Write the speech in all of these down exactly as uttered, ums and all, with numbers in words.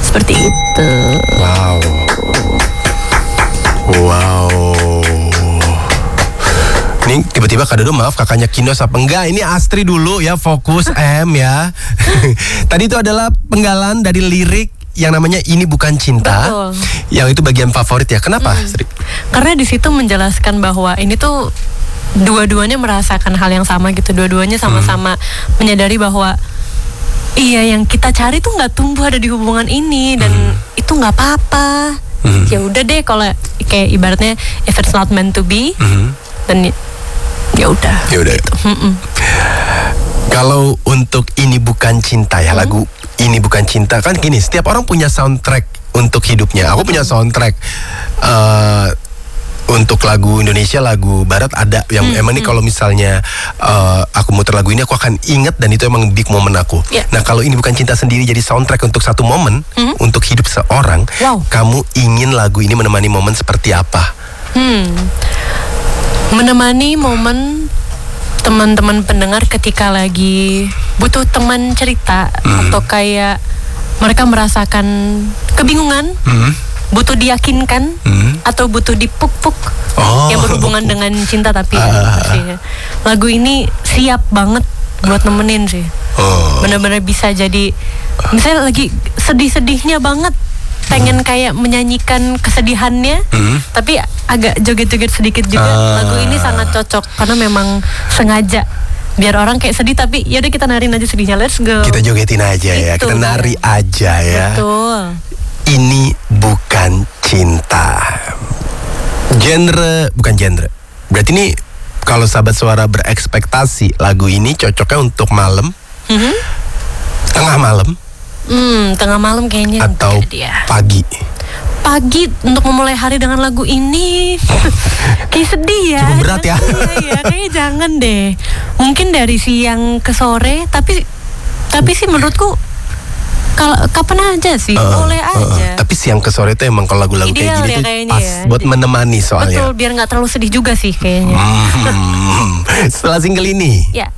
Seperti itu. Wow. Wow. Ini tiba-tiba Kak Dodo, maaf kakaknya Kinos apa enggak? Ini Astri dulu ya, fokus M ya. Tadi itu adalah penggalan dari lirik yang namanya Ini Bukan Cinta. Betul. Yang itu bagian favorit ya. Kenapa, Mm. Astri? Karena di situ menjelaskan bahwa ini tuh dua-duanya merasakan hal yang sama gitu. Dua-duanya sama-sama hmm. menyadari bahwa iya, yang kita cari tuh nggak tumbuh ada di hubungan ini, dan hmm. itu nggak apa-apa. Hmm. Ya udah deh, kalau kayak ibaratnya if it's not meant to be, hmm. dan ya udah. Ya udah. Gitu. Kalau untuk Ini Bukan Cinta ya, hmm. lagu Ini Bukan Cinta kan gini, setiap orang punya soundtrack untuk hidupnya. Aku punya soundtrack uh, untuk lagu Indonesia, lagu Barat ada yang hmm, emang hmm. nih kalau misalnya uh, aku muter lagu ini aku akan inget, dan itu emang big moment aku. Yeah. Nah, kalau Ini Bukan Cinta sendiri jadi soundtrack untuk satu momen hmm. untuk hidup seorang, wow. kamu ingin lagu ini menemani momen seperti apa? Hmm. Menemani momen teman-teman pendengar ketika lagi butuh teman cerita, hmm. atau kayak mereka merasakan kebingungan, hmm. butuh diyakinkan, hmm. atau butuh dipuk-puk, oh. yang berhubungan dengan cinta tapi uh. ya, pastinya. Lagu ini siap banget buat nemenin sih. Oh. Benar-benar bisa jadi, misalnya lagi sedih-sedihnya banget, pengen kayak menyanyikan kesedihannya, hmm. tapi agak joget-joget sedikit juga. Uh. Lagu ini sangat cocok karena memang sengaja biar orang kayak sedih, tapi yaudah kita narin aja sedihnya, let's go. Kita jogetin aja ya, itu, kita nari ya. aja ya. Betul. Ini Bukan Cinta. Genre, bukan genre. Berarti ini kalau sahabat suara berekspektasi lagu ini cocoknya untuk malam, mm-hmm. tengah malam, hmm, tengah malam kayaknya, atau dia. pagi. Pagi untuk memulai hari dengan lagu ini kayak sedih ya. Cukup berat ya. Iya, kayaknya jangan deh. Mungkin dari siang ke sore, tapi tapi sih menurutku kalau kapan aja sih, uh, boleh aja. Uh, tapi siang ke sore itu emang kalau lagu-lagu ideal kayak gini ya, tuh pas ya. buat menemani soalnya. Betul, biar nggak terlalu sedih juga sih kayaknya. Hmm. Setelah single ini, ya.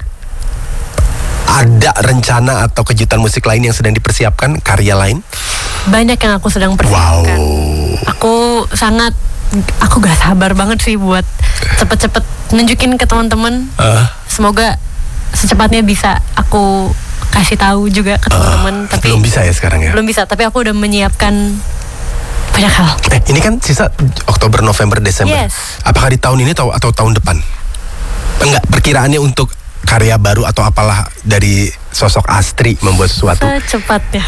ada rencana atau kejutan musik lain yang sedang dipersiapkan, karya lain? Banyak yang aku sedang persiapkan. Wow. Aku sangat, aku gak sabar banget sih buat cepet-cepet nunjukin ke teman-teman. Uh. Semoga secepatnya bisa aku kasih tahu juga ke teman-teman. Uh, tapi belum bisa ya sekarang ya? Belum bisa, tapi aku udah menyiapkan banyak hal. Eh, ini kan sisa Oktober, November, Desember. Yes. Apakah di tahun ini atau, atau tahun depan? Enggak, perkiraannya untuk karya baru atau apalah dari sosok Astri membuat sesuatu secepatnya.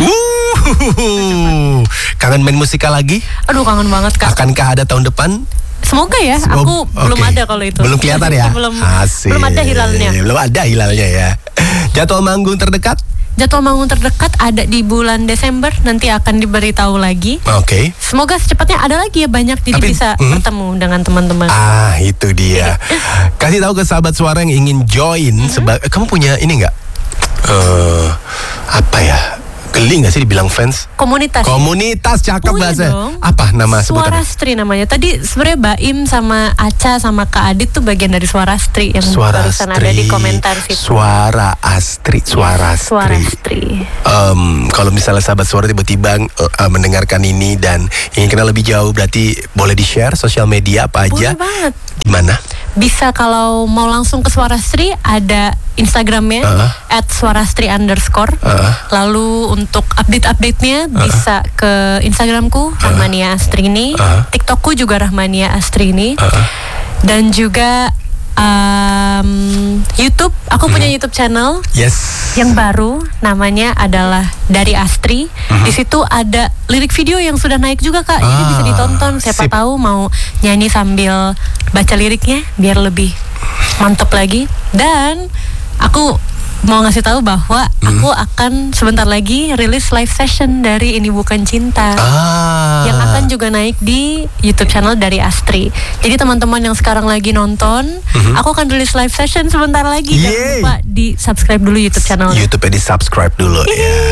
Uh, kangen main musikal lagi? Aduh, kangen banget Kak. Akankah ada tahun depan? Semoga ya. Semoga, aku okay. belum ada kalau itu. Belum kelihatan ya? belum, Asik. belum ada hilalnya. Belum ada hilalnya ya. Jadwal manggung terdekat? Jadwal manggung terdekat ada di bulan Desember, nanti akan diberitahu lagi. Oke. Okay. Semoga secepatnya ada lagi ya, banyak, jadi Tapi, bisa mm, bertemu dengan teman-teman. Ah, itu dia. Kasih tahu ke sahabat suara yang ingin join. Mm-hmm. Seba- kamu punya ini nggak? Uh, apa ya? Geli gak sih dibilang fans? Komunitas. Komunitas, cakep bahasa. Dong. Apa nama sebutannya? Suarastri namanya. Tadi sebenarnya Baim sama Aca sama Kak Adit tuh bagian dari Suarastri yang Suara barusan Astri. ada di komentar situ. Suara Astri, Suarastri. Suarastri. Um, kalau misalnya sahabat suara tiba-tiba uh, mendengarkan ini dan ingin kenal lebih jauh, berarti boleh di-share sosial media apa aja? Boleh banget. Di mana? Bisa kalau mau langsung ke Suarastri, ada Instagramnya uh-huh. at suarastri underscore. Uh-huh. Lalu untuk update-update-nya uh-huh. bisa ke Instagramku uh-huh. Rahmania Astrini, uh-huh. TikTokku juga Rahmania Astrini, uh-huh. dan juga um, YouTube. Aku uh-huh. punya YouTube channel. Yes. Yang baru namanya adalah Dari Astri. Uh-huh. Di situ ada lirik video yang sudah naik juga Kak. Ah, jadi bisa ditonton. Siapa sip. tahu mau nyanyi sambil baca liriknya biar lebih mantap lagi. Dan aku mau ngasih tahu bahwa hmm. aku akan sebentar lagi rilis live session dari Ini Bukan Cinta ah. yang akan juga naik di YouTube channel Dari Astri. Jadi teman-teman yang sekarang lagi nonton, hmm. aku akan rilis live session sebentar lagi. Jangan lupa di subscribe dulu YouTube channel. YouTube-nya di subscribe dulu ya.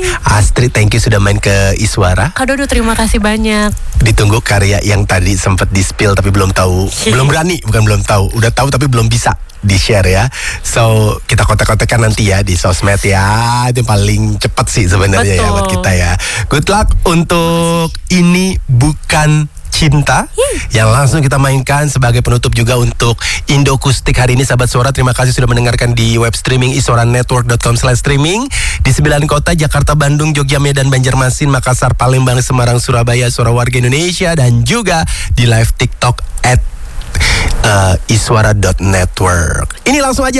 Astrid, thank you sudah main ke Iswara. Kak Dodo, terima kasih banyak. Ditunggu karya yang tadi sempat di-spill tapi belum tahu, belum berani, bukan belum tahu, udah tahu tapi belum bisa di-share ya. So, kita kontak-kontakkan nanti ya di sosmed ya. Itu paling cepat sih sebenarnya ya buat kita ya. Good luck untuk Ini Bukan Cinta yang langsung kita mainkan sebagai penutup juga untuk Indokustik hari ini. Sahabat Suara, terima kasih sudah mendengarkan di web streaming iswaranetwork dot com slash streaming di sembilan kota Jakarta, Bandung, Jogja, Medan, Banjarmasin, Makassar, Palembang, Semarang, Surabaya, Suara Warga Indonesia, dan juga di live TikTok at uh, iswara dot network. Ini langsung aja